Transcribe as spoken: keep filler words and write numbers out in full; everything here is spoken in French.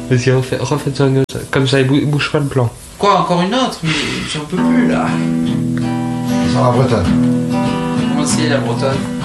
Vas-y, refais, refaites une autre. Comme ça, il bouge pas le plan. Quoi, encore une autre? Mais j'en peux plus là. Sur la bretonne. Comment c'est la bretonne?